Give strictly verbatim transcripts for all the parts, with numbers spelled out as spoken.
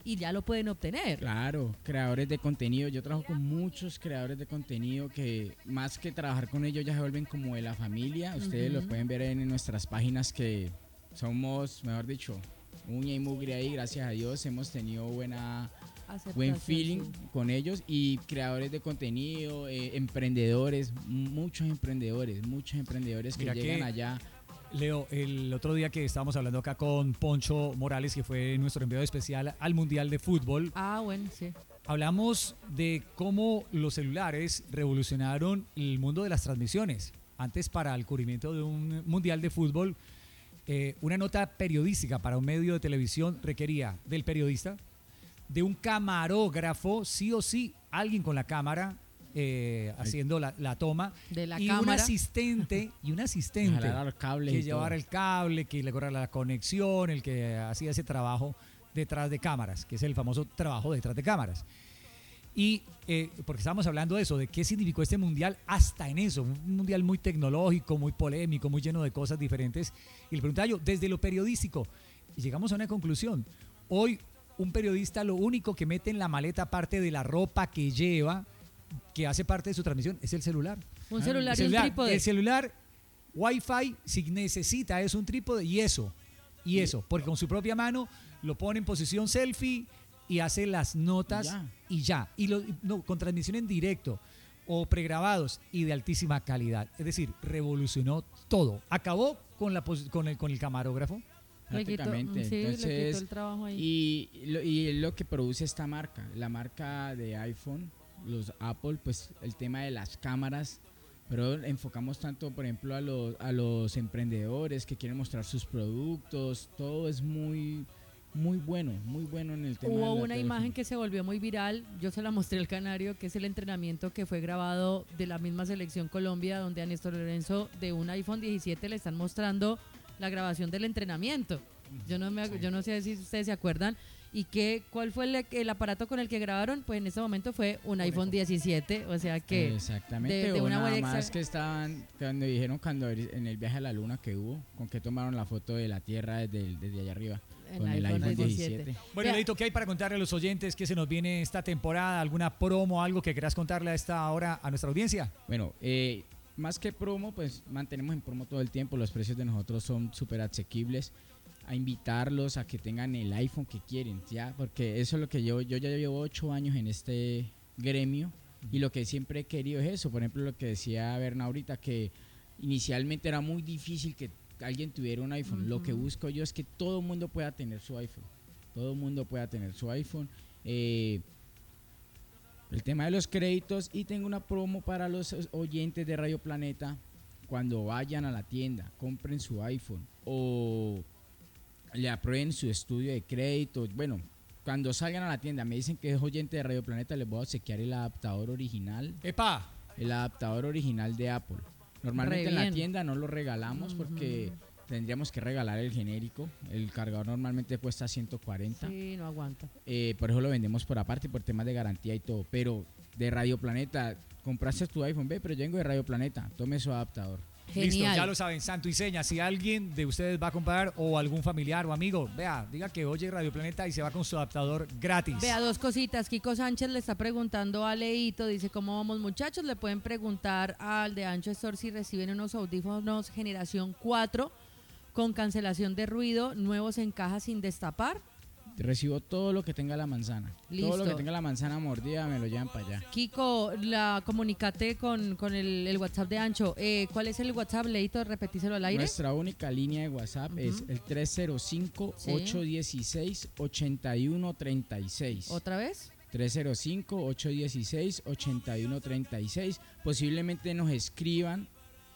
y ya lo pueden obtener. Claro, creadores de contenido. Yo trabajo con muchos creadores de contenido que más que trabajar con ellos ya se vuelven como de la familia. Ustedes uh-huh. lo pueden ver en nuestras páginas que somos, mejor dicho, uña y mugre ahí. Gracias a Dios hemos tenido buena... buen feeling sí. con ellos y creadores de contenido, eh, emprendedores, muchos emprendedores, muchos emprendedores que Mira llegan que, allá. Leo, el otro día que estábamos hablando acá con Poncho Morales, que fue nuestro enviado especial al Mundial de Fútbol. Ah, bueno, sí. Hablamos de cómo los celulares revolucionaron el mundo de las transmisiones. Antes, para el cubrimiento de un Mundial de Fútbol, eh, una nota periodística para un medio de televisión requería del periodista, de un camarógrafo, sí o sí, alguien con la cámara eh, haciendo la, la toma, de la y cámara. un asistente, y un asistente que llevara el cable, que le corriera la conexión, el que hacía ese trabajo detrás de cámaras, que es el famoso trabajo detrás de cámaras. Y eh, porque estábamos hablando de eso, de qué significó este mundial hasta en eso, un mundial muy tecnológico, muy polémico, muy lleno de cosas diferentes. Y le preguntaba yo, desde lo periodístico, y llegamos a una conclusión. Hoy un periodista lo único que mete en la maleta, aparte de la ropa que lleva, que hace parte de su transmisión, es el celular. Un celular, el celular y un trípode. El celular, Wi-Fi, si necesita, es un trípode y eso, y eso, porque con su propia mano lo pone en posición selfie y hace las notas ya. y ya. Y lo, no, con transmisión en directo o pregrabados y de altísima calidad. Es decir, revolucionó todo. Acabó con, la, con, el, con el camarógrafo. Prácticamente. Sí, Entonces, le quitó el trabajo ahí. Y lo, y lo que produce esta marca, la marca de iPhone, los Apple, pues el tema de las cámaras, pero enfocamos tanto, por ejemplo, a los, a los emprendedores que quieren mostrar sus productos, todo es muy, muy bueno, muy bueno en el tema. Hubo de la una teléfono. imagen que se volvió muy viral, yo se la mostré al Canario, que es el entrenamiento que fue grabado de la misma selección Colombia, donde a Néstor Lorenzo de un iPhone diecisiete le están mostrando la grabación del entrenamiento. Yo no me, yo no sé si ustedes se acuerdan. ¿Y qué, cuál fue el, el aparato con el que grabaron? Pues en este momento fue un iPhone diecisiete, o sea que... Exactamente, de, de una nada buena más exa- que estaban, cuando dijeron cuando en el viaje a la luna que hubo, con que tomaron la foto de la Tierra desde, desde allá arriba, el con el iPhone iPhone diecisiete. diecisiete. Bueno, Leito, ¿qué hay para contarle a los oyentes que se nos viene esta temporada? ¿Alguna promo, algo que quieras contarle a esta hora a nuestra audiencia? Bueno, eh... más que promo, pues mantenemos en promo todo el tiempo. Los precios de nosotros son súper asequibles. A invitarlos a que tengan el iPhone que quieren, ya, porque eso es lo que yo, yo ya llevo ocho años en este gremio y lo que siempre he querido es eso. Por ejemplo, lo que decía Berna ahorita, que inicialmente era muy difícil que alguien tuviera un iPhone. Uh-huh. Lo que busco yo es que todo el mundo pueda tener su iPhone. Todo el mundo pueda tener su iPhone. Eh, el tema de los créditos, y tengo una promo para los oyentes de Radio Planeta. Cuando vayan a la tienda, compren su iPhone o le aprueben su estudio de crédito. Bueno, cuando salgan a la tienda me dicen que es oyente de Radio Planeta, les voy a obsequiar el adaptador original. ¡Epa! El adaptador original de Apple. Normalmente en la tienda no lo regalamos uh-huh. porque tendríamos que regalar el genérico. El cargador normalmente cuesta ciento cuarenta. Sí, no aguanta. Eh, por eso lo vendemos por aparte, por temas de garantía y todo. Pero de Radio Planeta, compraste tu iPhone, ve, pero yo vengo de Radio Planeta, tome su adaptador. Genial. Listo, ya lo saben, santo y seña. Si alguien de ustedes va a comprar o algún familiar o amigo, vea, diga que oye Radio Planeta y se va con su adaptador gratis. Vea, dos cositas. Kiko Sánchez le está preguntando a Leito, dice, ¿cómo vamos, muchachos? Le pueden preguntar al de Ancho Store si reciben unos audífonos generación cuatro con cancelación de ruido, nuevos en caja sin destapar. Recibo todo lo que tenga la manzana. Listo. Todo lo que tenga la manzana mordida me lo llevan para allá. Kiko, la comunícate con, con el, el WhatsApp de Ancho. Eh, ¿Cuál es el WhatsApp, Leito? Repetíselo al aire. Nuestra única línea de WhatsApp uh-huh. es el tres cero cinco, ocho uno seis, ocho uno tres seis. ¿Otra vez? tres cero cinco, ocho uno seis, ocho uno tres seis. Posiblemente nos escriban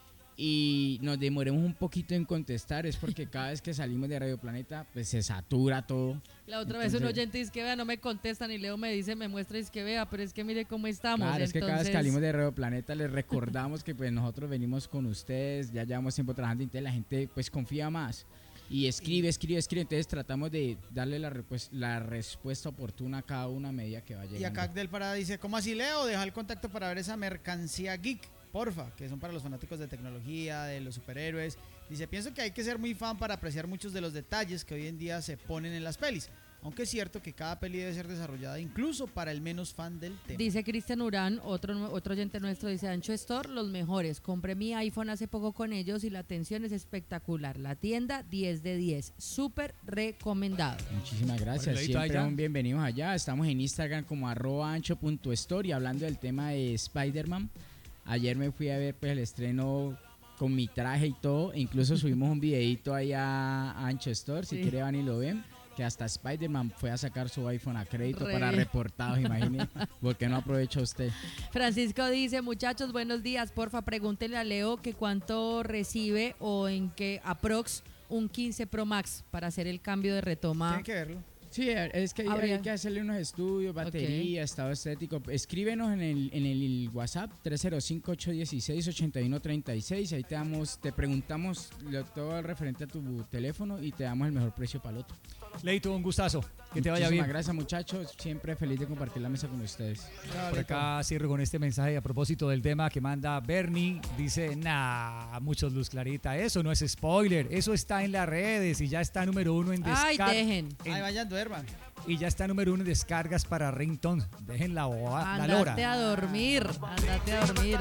y nos demoremos un poquito en contestar, es porque cada vez que salimos de Radio Planeta pues se satura todo. La otra Entonces, vez un oyente dice que vea, no me contestan, y Leo me dice, me muestra y dice que vea, pero es que mire cómo estamos. Claro, Entonces... es que cada vez que salimos de Radio Planeta les recordamos que pues nosotros venimos con ustedes, ya llevamos tiempo trabajando, entonces la gente pues confía más y escribe, escribe, escribe, entonces tratamos de darle la, pues, la respuesta oportuna a cada una a medida que va llegando. Y acá Del Parada dice, ¿cómo así, Leo? Deja el contacto para ver esa mercancía geek, porfa, que son para los fanáticos de tecnología, de los superhéroes. Dice, pienso que hay que ser muy fan para apreciar muchos de los detalles que hoy en día se ponen en las pelis. aunque es cierto que cada peli debe ser desarrollada incluso para el menos fan del tema. Dice Cristian Urán, otro, otro oyente nuestro, dice Ancho Store, los mejores. Compré mi iPhone hace poco con ellos y la atención es espectacular. La tienda diez de diez, súper recomendado. Muchísimas gracias, siempre son bienvenidos allá. Estamos en Instagram como arroba ancho punto store y hablando del tema de Spider-Man. Ayer me fui a ver pues el estreno con mi traje y todo, e incluso subimos un videito ahí a Ancho Store, si sí. quieren van y lo ven. Que hasta Spider-Man fue a sacar su iPhone a crédito Re para bien. reportados, imagínense. ¿Por qué no aprovecha usted? Francisco dice, muchachos, buenos días, porfa, pregúntenle a Leo que cuánto recibe o en qué aprox un quince Pro Max para hacer el cambio de retoma. Tienen que verlo. Sí, es que Habría... hay que hacerle unos estudios, batería, okay. estado estético. Escríbenos en el, en el WhatsApp tres cero cinco, ocho uno seis, ocho uno tres seis. Ahí te damos, te preguntamos lo, todo referente a tu teléfono y te damos el mejor precio para el otro. Leito, un gustazo. Que Muchísimas te vaya bien. Gracias, muchachos. Siempre feliz de compartir la mesa con ustedes. Por acá cierro con este mensaje a propósito del tema que manda Bernie. Dice, nah, muchos luz clarita. Eso no es spoiler. Eso está en las redes y ya está número uno en descargas. Ay, dejen. En, Ay, vayan, duerman. Y ya está número uno en descargas para ringtone. Dejen la, boa, la lora. Andate a dormir. Andate a dormir.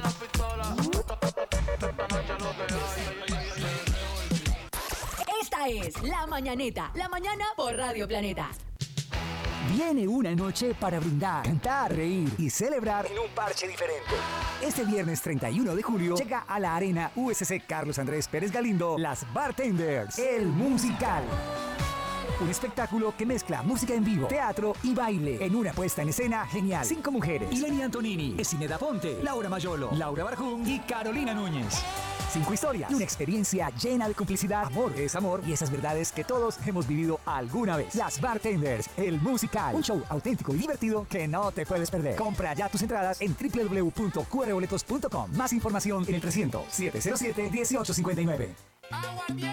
Esta es La Mañaneta, la mañana por Radio Planeta. Viene una noche para brindar, cantar, reír y celebrar en un parche diferente. Este viernes treinta y uno de julio llega a la Arena U S C Carlos Andrés Pérez Galindo Las Bartenders, el musical. Un espectáculo que mezcla música en vivo, teatro y baile en una puesta en escena genial. Cinco mujeres: Ilenia Antonini, Esineda Ponte, Laura Mayolo, Laura Barjún y Carolina Núñez. Cinco historias y una experiencia llena de complicidad, amor es amor y esas verdades que todos hemos vivido alguna vez. Las Bartenders, el musical. Un show auténtico y divertido que no te puedes perder. Compra ya tus entradas en doble u doble u doble u punto q r boletos punto com. Más información en el trescientos, setecientos siete, dieciocho cincuenta y nueve.